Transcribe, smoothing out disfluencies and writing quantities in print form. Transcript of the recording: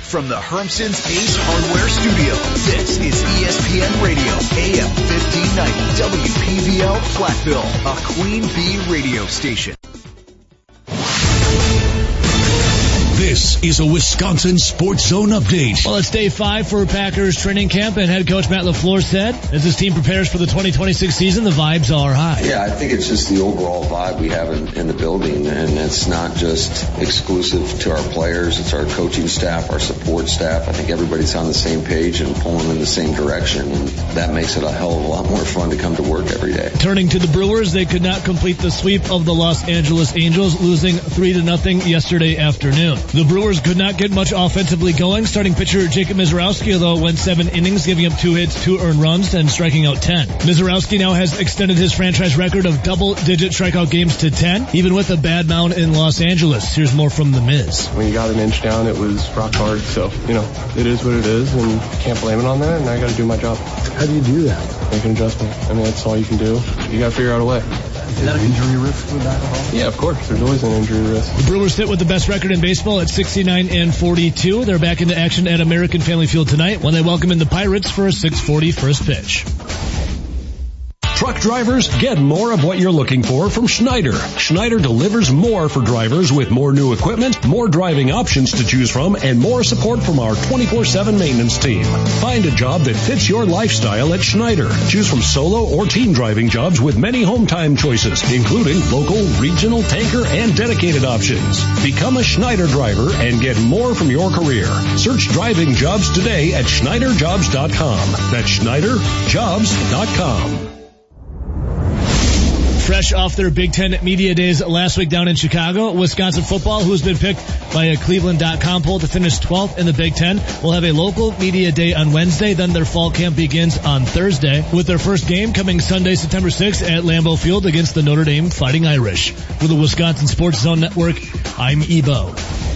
from the Hermson's Ace Hardware Studio, this is ESPN Radio, AM 1590, WPVL Platteville, a Queen Bee radio station. This is a Wisconsin Sports Zone update. Well, it's day 5 for Packers training camp, and head coach Matt LaFleur said, as his team prepares for the 2026 season, the vibes are high. Yeah, I think it's just the overall vibe we have in the building, and it's not just exclusive to our players. It's our coaching staff, our support staff. I think everybody's on the same page and pulling in the same direction, and that makes it a hell of a lot more fun to come to work every day. Turning to the Brewers, they could not complete the sweep of the Los Angeles Angels, losing 3-0 yesterday afternoon. The Brewers could not get much offensively going. Starting pitcher Jacob Misiorowski, though, went 7 innings, giving up 2 hits, 2 earned runs, and striking out 10. Misiorowski now has extended his franchise record of double-digit strikeout games to 10, even with a bad mound in Los Angeles. Here's more from the Miz. When you got an inch down, it was rock hard. So, it is what it is, and can't blame it on that, and I got to do my job. How do you do that? Make an adjustment. I mean, that's all you can do. You got to figure out a way. Is that an injury risk with that at all? Yeah, of course. There's always an injury risk. The Brewers sit with the best record in baseball at 69-42. They're back into action at American Family Field tonight when they welcome in the Pirates for a 6:40 first pitch. Truck drivers, get more of what you're looking for from Schneider. Schneider delivers more for drivers with more new equipment, more driving options to choose from, and more support from our 24/7 maintenance team. Find a job that fits your lifestyle at Schneider. Choose from solo or team driving jobs with many home time choices, including local, regional, tanker, and dedicated options. Become a Schneider driver and get more from your career. Search driving jobs today at SchneiderJobs.com. That's SchneiderJobs.com. Fresh off their Big Ten Media Days last week down in Chicago, Wisconsin football, who's been picked by a Cleveland.com poll to finish 12th in the Big Ten, will have a local media day on Wednesday. Then their fall camp begins on Thursday, with their first game coming Sunday, September 6th at Lambeau Field against the Notre Dame Fighting Irish. For the Wisconsin Sports Zone Network, I'm Ebo.